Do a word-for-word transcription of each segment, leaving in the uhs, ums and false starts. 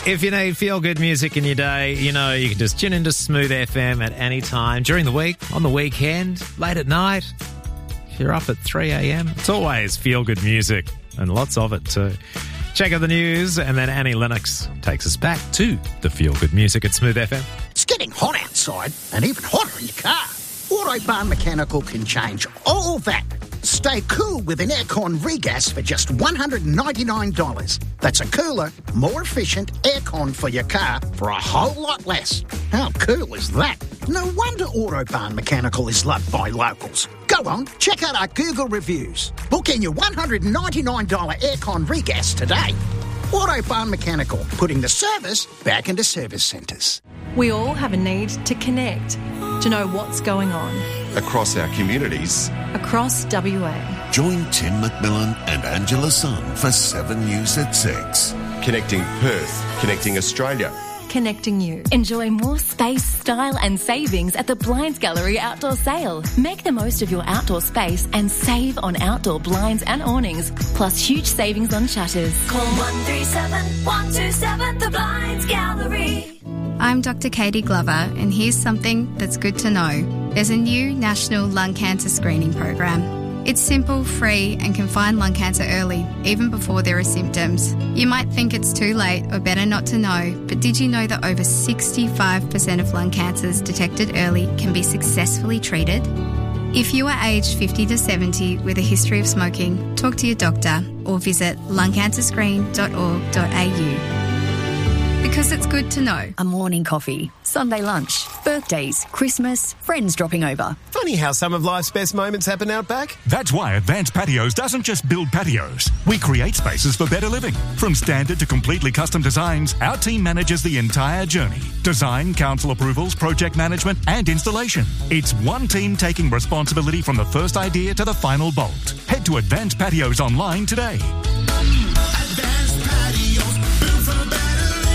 If you need feel-good music in your day, you know, you can just tune into Smooth F M at any time, during the week, on the weekend, late at night. If you're up at three a.m, it's always feel-good music, and lots of it too. Check out the news, and then Annie Lennox takes us back to the feel-good music at Smooth F M. It's getting hot outside, and even hotter in your car. Autobahn Mechanical can change all that. Stay cool with an aircon regas for just one hundred ninety-nine dollars. That's a cooler, more efficient aircon for your car for a whole lot less. How cool is that? No wonder Autobahn Mechanical is loved by locals. Go on, check out our Google reviews. Book in your one hundred ninety-nine dollars aircon regas today. Autobahn Mechanical, putting the service back into service centres. We all have a need to connect, to know what's going on. Across our communities. Across W A. Join Tim McMillan and Angela Sun for seven News at six. Connecting Perth, connecting Australia. Connecting you. Enjoy more space, style and savings at the Blinds Gallery Outdoor Sale. Make the most of your outdoor space and save on outdoor blinds and awnings, plus huge savings on shutters. Call one three seven, one two seven, the Blinds Gallery. I'm Doctor Katie Glover, and here's something that's good to know. There's a new national lung cancer screening program. It's simple, free, and can find lung cancer early, even before there are symptoms. You might think it's too late or better not to know, but did you know that over sixty-five percent of lung cancers detected early can be successfully treated? If you are aged fifty to seventy with a history of smoking, talk to your doctor or visit lung cancer screen dot org dot a u. Because it's good to know. A morning coffee, Sunday lunch, birthdays, Christmas, friends dropping over. Funny how some of life's best moments happen out back. That's why Advanced Patios doesn't just build patios. We create spaces for better living. From standard to completely custom designs, our team manages the entire journey. Design, council approvals, project management and installation. It's one team taking responsibility from the first idea to the final bolt. Head to Advanced Patios online today. Advanced Patios, built for better.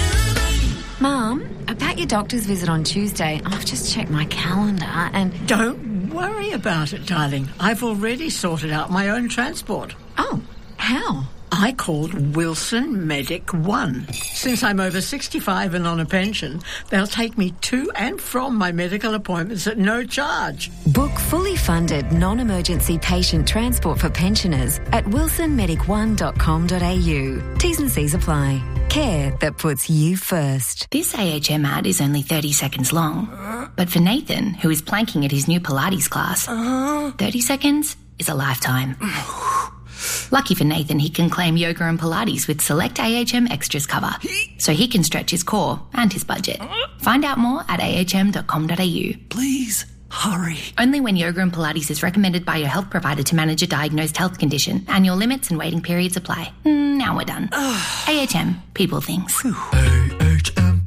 Mum, about your doctor's visit on Tuesday, I've just checked my calendar and... Don't worry about it, darling. I've already sorted out my own transport. Oh, how? I called Wilson Medic One. Since I'm over sixty-five and on a pension, they'll take me to and from my medical appointments at no charge. Book fully funded non-emergency patient transport for pensioners at wilson medic one dot com dot a u. T's and C's apply. Care that puts you first. This A H M ad is only thirty seconds long. But for Nathan, who is planking at his new Pilates class, thirty seconds is a lifetime. Lucky for Nathan, he can claim yoga and Pilates with select A H M Extras cover, so he can stretch his core and his budget. Find out more at a h m dot com dot a u. Please, hurry. Only when yoga and Pilates is recommended by your health provider to manage a diagnosed health condition. Annual limits and waiting periods apply. Mm, now we're done. A H M, people things. A H M.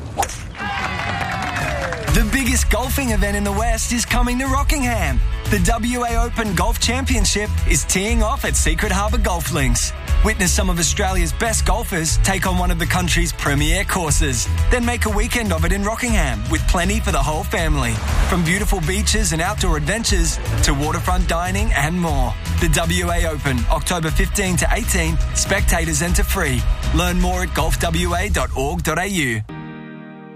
The biggest golfing event in the West is coming to Rockingham. The W A Open Golf Championship is teeing off at Secret Harbour Golf Links. Witness some of Australia's best golfers take on one of the country's premier courses. Then make a weekend of it in Rockingham with plenty for the whole family. From beautiful beaches and outdoor adventures to waterfront dining and more. The W A Open, October fifteenth to eighteenth. Spectators enter free. Learn more at golf w a dot org dot a u.